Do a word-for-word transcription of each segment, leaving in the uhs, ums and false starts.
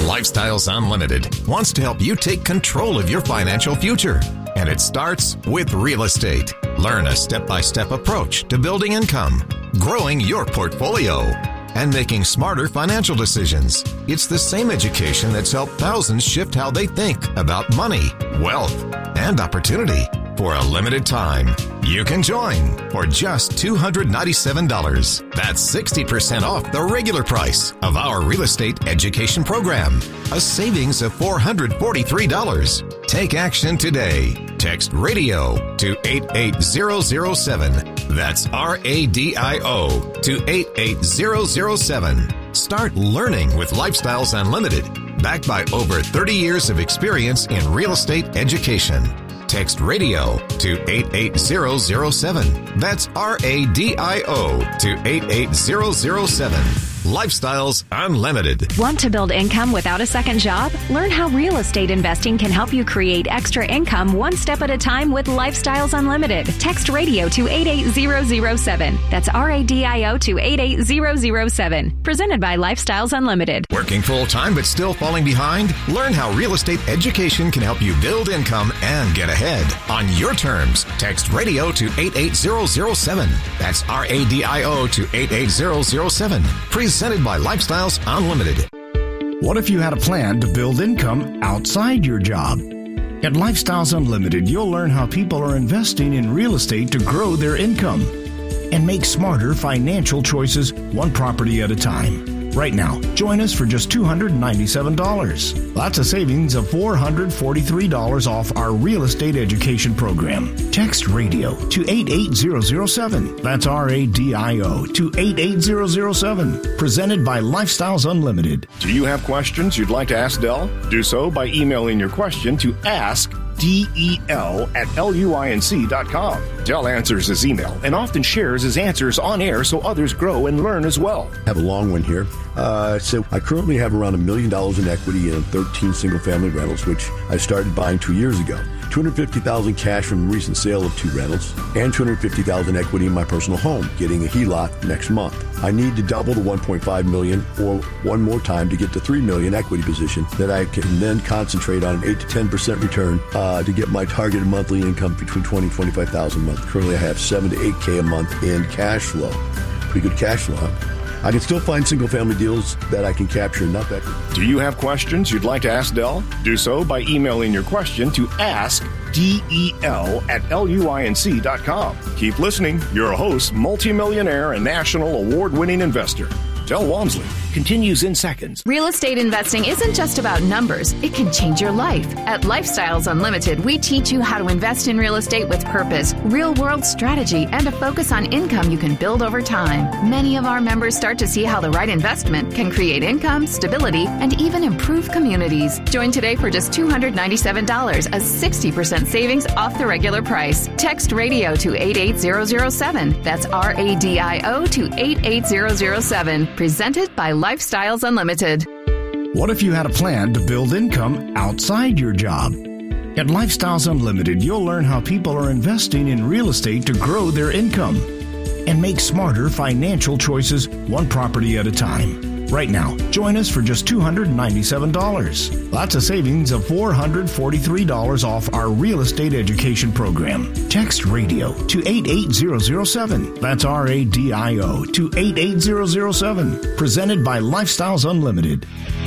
Lifestyles Unlimited wants to help you take control of your financial future. And it starts with real estate. Learn a step-by-step approach to building income, growing your portfolio, and making smarter financial decisions. It's the same education that's helped thousands shift how they think about money, wealth, and opportunity. For a limited time, you can join for just two hundred ninety-seven dollars. That's sixty percent off the regular price of our real estate education program. A savings of four hundred forty-three dollars. Take action today. Text RADIO to eight eight zero zero seven. That's R A D I O to eight eight zero zero seven. Start learning with Lifestyles Unlimited, backed by over thirty years of experience in real estate education. Text RADIO to eight eight zero zero seven. That's R A D I O to eight eight zero zero seven. Lifestyles Unlimited. Want to build income without a second job? Learn how real estate investing can help you create extra income one step at a time with Lifestyles Unlimited. Text RADIO to eight eight zero zero seven. That's R A D I O to eight eight zero zero seven. Presented by Lifestyles Unlimited. Working full-time but still falling behind? Learn how real estate education can help you build income and get ahead. On your terms, text RADIO to eight eight zero zero seven. That's R A D I O to eight eight zero zero seven. Presented by Lifestyles Unlimited. What if you had a plan to build income outside your job? At Lifestyles Unlimited, you'll learn how people are investing in real estate to grow their income and make smarter financial choices one property at a time. Right now, join us for just two hundred ninety-seven dollars. That's a savings of four hundred forty-three dollars off our real estate education program. Text RADIO to eight eight zero zero seven. That's R A D I O to eight eight zero zero seven. Presented by Lifestyles Unlimited. Do you have questions you'd like to ask Del? Do so by emailing your question to ask D E L at luinc dot com. Del answers his email and often shares his answers on air so others grow and learn as well. I have a long one here. Uh, so I currently have around a million dollars in equity in thirteen single-family rentals, which I started buying two years ago. two hundred fifty thousand dollars cash from the recent sale of two rentals, and two hundred fifty thousand dollars equity in my personal home, getting a H E L O C next month. I need to double to one point five million dollars or one more time to get to three million dollars equity position that I can then concentrate on an eight to ten percent return uh, to get my targeted monthly income between twenty thousand and twenty-five thousand dollars a month. Currently, I have seven to eight K a month in cash flow. Pretty good cash flow, huh? I can still find single-family deals that I can capture enough equity. Do you have questions you'd like to ask Del? Do so by emailing your question to ask D E L at luinc dot com. Keep listening. Your host, multimillionaire and national award-winning investor, Del Walmsley, continues in seconds. Real estate investing isn't just about numbers. It can change your life. At Lifestyles Unlimited, we teach you how to invest in real estate with purpose, real-world strategy, and a focus on income you can build over time. Many of our members start to see how the right investment can create income, stability, and even improve communities. Join today for just two hundred ninety-seven dollars, a sixty percent savings off the regular price. Text RADIO to eight eight zero zero seven. That's R A D I O to eight eight zero zero seven. Presented by Lifestyles Unlimited. What if you had a plan to build income outside your job? At Lifestyles Unlimited, you'll learn how people are investing in real estate to grow their income and make smarter financial choices one property at a time. Right now, join us for just two hundred ninety-seven dollars. That's a savings of four hundred forty-three dollars off our real estate education program. Text RADIO to eight eight zero zero seven. That's R A D I O to eight eight zero zero seven. Presented by Lifestyles Unlimited.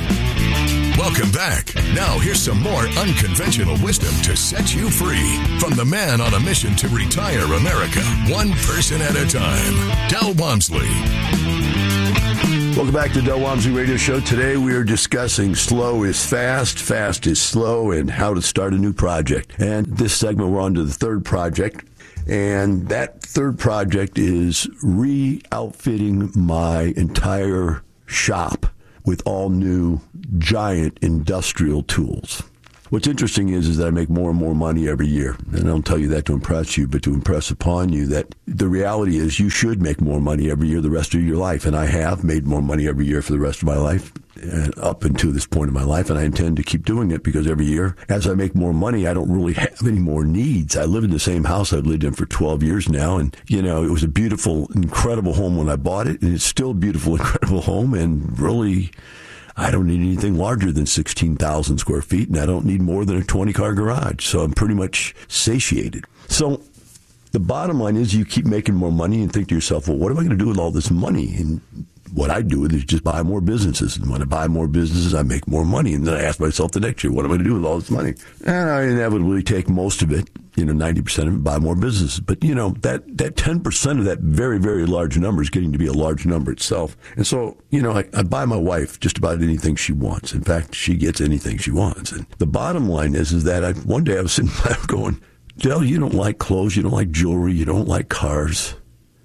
Welcome back. Now here's some more unconventional wisdom to set you free from the man on a mission to retire America, one person at a time, Del Walmsley. Welcome back to the Del Walmsley Radio Show. Today we are discussing slow is fast, fast is slow, and how to start a new project. And this segment, we're on to the third project. And that third project is re-outfitting my entire shop with all new giant industrial tools. What's interesting is, is that I make more and more money every year. And I don't tell you that to impress you, but to impress upon you that the reality is you should make more money every year the rest of your life. And I have made more money every year for the rest of my life, and up until this point in my life. And I intend to keep doing it because every year, as I make more money, I don't really have any more needs. I live in the same house I've lived in for twelve years now. And, you know, it was a beautiful, incredible home when I bought it. And it's still a beautiful, incredible home. And really, I don't need anything larger than sixteen thousand square feet, and I don't need more than a twenty-car garage. So I'm pretty much satiated. So the bottom line is you keep making more money and think to yourself, well, what am I going to do with all this money? And what I do is just buy more businesses. And when I buy more businesses, I make more money. And then I ask myself the next year, what am I going to do with all this money? And I inevitably take most of it, you know, ninety percent of it, buy more businesses. But, you know, that, that ten percent of that very, very large number is getting to be a large number itself. And so, you know, I, I buy my wife just about anything she wants. In fact, she gets anything she wants. And the bottom line is, is that I, one day I was sitting back going, Del, you don't like clothes, you don't like jewelry, you don't like cars,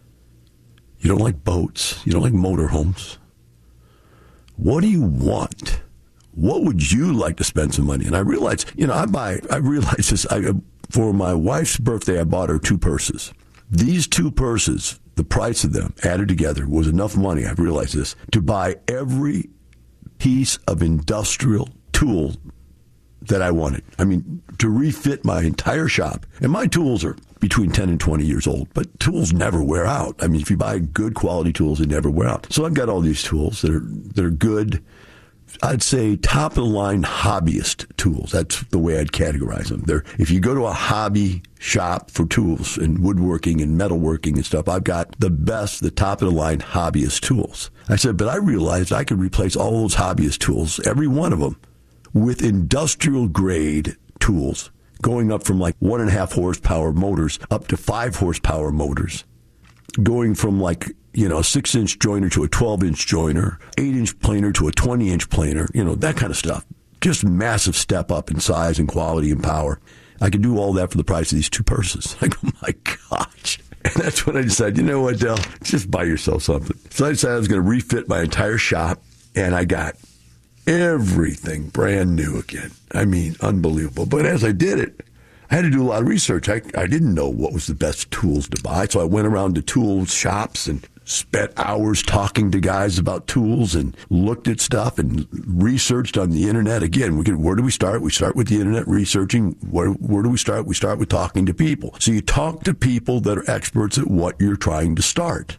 you don't like boats, you don't like motorhomes. What do you want? What would you like to spend some money? And I realized, you know, I buy, I realized this, I, for my wife's birthday, I bought her two purses. These two purses, the price of them added together was enough money, I've realized this, to buy every piece of industrial tool that I wanted. I mean, to refit my entire shop. And my tools are between ten and twenty years old, but tools never wear out. I mean, if you buy good quality tools, they never wear out. So I've got all these tools that are, that are good, I'd say top of the line hobbyist tools. That's the way I'd categorize them. They're, if you go to a hobby shop for tools and woodworking and metalworking and stuff, I've got the best, the top of the line hobbyist tools. I said, but I realized I could replace all those hobbyist tools, every one of them, with industrial grade tools, going up from like one and a half horsepower motors up to five horsepower motors, going from like, you know, a six inch joiner to a twelve inch joiner, eight inch planer to a twenty inch planer, you know, that kind of stuff. Just massive step up in size and quality and power. I could do all that for the price of these two purses. I go, my gosh. And that's when I decided, you know what, Del, just buy yourself something. So I decided I was going to refit my entire shop, and I got everything brand new again. I mean, unbelievable. But as I did it, I had to do a lot of research. I, I didn't know what was the best tools to buy. So I went around to tool shops and spent hours talking to guys about tools and looked at stuff and researched on the internet. Again, we can, where do we start? We start with the internet researching. Where, where do we start? We start with talking to people. So you talk to people that are experts at what you're trying to start.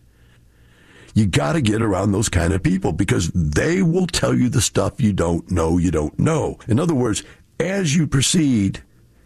You got to get around those kind of people because they will tell you the stuff you don't know you don't know. In other words, as you proceed,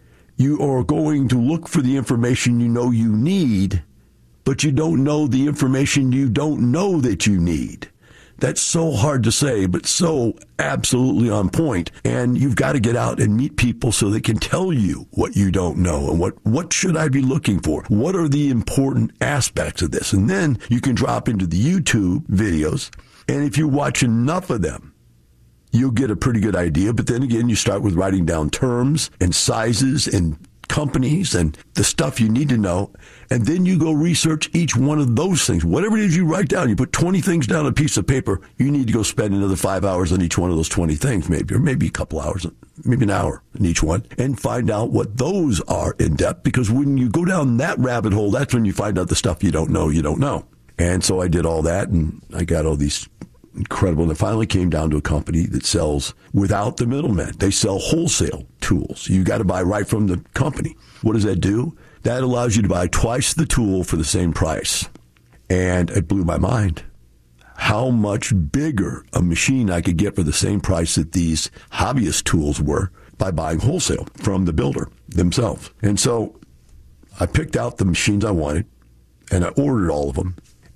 you are going to look for the information you know you need, but you don't know the information you don't know that you need. That's so hard to say, but so absolutely on point. And you've got to get out and meet people so they can tell you what you don't know and what, what should I be looking for? What are the important aspects of this? And then you can drop into the YouTube videos. And if you watch enough of them, you'll get a pretty good idea. But then again, you start with writing down terms and sizes and companies and the stuff you need to know, and then you go research each one of those things. Whatever it is you write down, you put twenty things down on a piece of paper, you need to go spend another five hours on each one of those twenty things, maybe, or maybe a couple hours, maybe an hour in each one, and find out what those are in depth, because when you go down that rabbit hole, that's when you find out the stuff you don't know you don't know. And so I did all that, and I got all these incredible. And it finally came down to a company that sells without the middleman. They sell wholesale tools. You got to buy right from the company. What does that do? That allows you to buy twice the tool for the same price. And it blew my mind how much bigger a machine I could get for the same price that these hobbyist tools were by buying wholesale from the builder themselves. And so I picked out the machines I wanted, and I ordered all of them.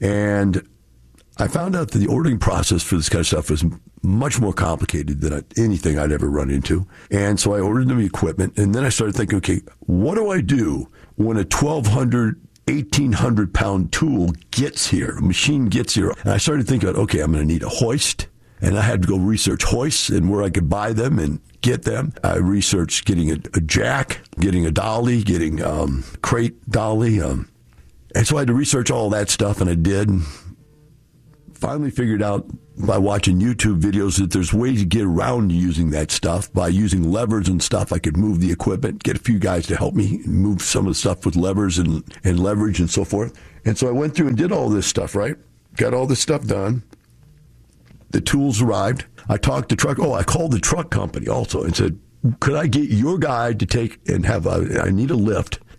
And I found out that the ordering process for this kind of stuff was much more complicated than anything I'd ever run into. And so I ordered them the equipment, and then I started thinking, okay, what do I do when a twelve hundred, eighteen hundred pound tool gets here, a machine gets here? And I started thinking, okay, I'm going to need a hoist. And I had to go research hoists and where I could buy them and get them. I researched getting a, a jack, getting a dolly, getting um, crate dolly. Um, and so I had to research all that stuff, and I did. Finally figured out by watching YouTube videos that there's ways to get around using that stuff by using levers and stuff. I could move the equipment, get a few guys to help me move some of the stuff with levers and, and leverage and so forth. And so I went through and did all this stuff, right? Got all this stuff done. The tools arrived. I talked to truck. Oh, I called the truck company also and said, could I get your guy to take and have a, I need a lift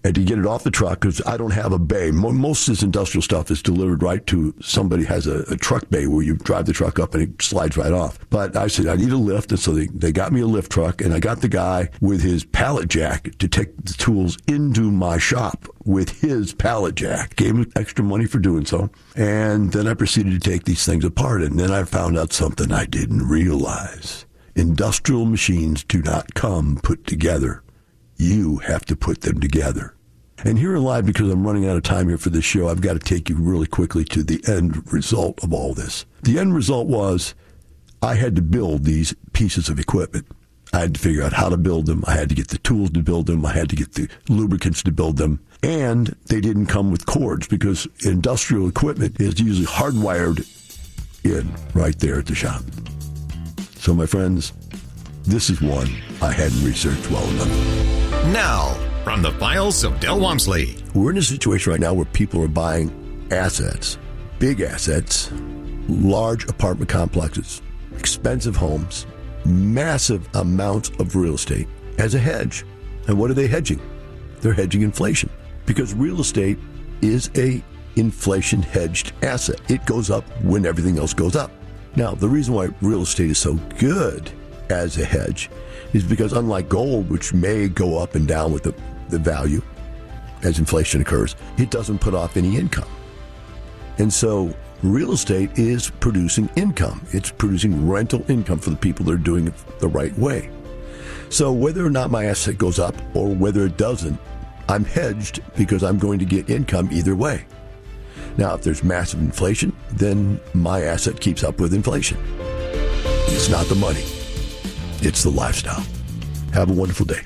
and to get it off the truck, because I don't have a bay. Most of this industrial stuff is delivered right to somebody has a, a truck bay where you drive the truck up and it slides right off. But I said, I need a lift, and so they, they got me a lift truck, and I got the guy with his pallet jack to take the tools into my shop with his pallet jack. Gave him extra money for doing so. And then I proceeded to take these things apart, and then I found out something I didn't realize. Industrial machines do not come put together. You have to put them together. And here in live, because I'm running out of time here for this show, I've got to take you really quickly to the end result of all this. The end result was I had to build these pieces of equipment. I had to figure out how to build them. I had to get the tools to build them. I had to get the lubricants to build them. And they didn't come with cords because industrial equipment is usually hardwired in right there at the shop. So, my friends, this is one I hadn't researched well enough. Now, from the files of Del Walmsley. We're in a situation right now where people are buying assets, big assets, large apartment complexes, expensive homes, massive amounts of real estate as a hedge. And what are they hedging? They're hedging inflation, because real estate is a inflation hedged asset. It goes up when everything else goes up. Now, the reason why real estate is so good as a hedge is because, unlike gold, which may go up and down with the, the value as inflation occurs, it doesn't put off any income. And so real estate is producing income. It's producing rental income for the people that are doing it the right way. So whether or not my asset goes up or whether it doesn't, I'm hedged because I'm going to get income either way. Now, if there's massive inflation, then my asset keeps up with inflation. It's not the money. It's the lifestyle. Have a wonderful day.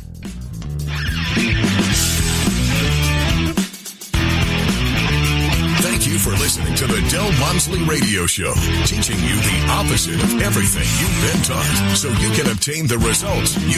Thank you for listening to the Del Walmsley Radio Show, teaching you the opposite of everything you've been taught so you can obtain the results you